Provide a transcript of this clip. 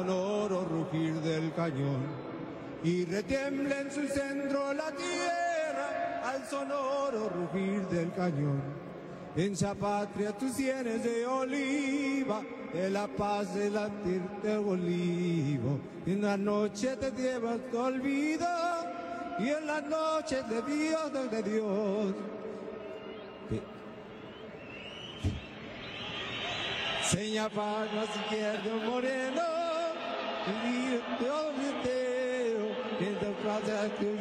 sonoro rugir del cañón y retiembla en su centro la tierra al sonoro rugir del cañón. En esa patria tus sienes de oliva, de la paz de latir del olivo. En la noche te llevas tu olvido y en la noche de Dios, de Dios. Seña para izquierdo moreno, y yo me entero en la plaza que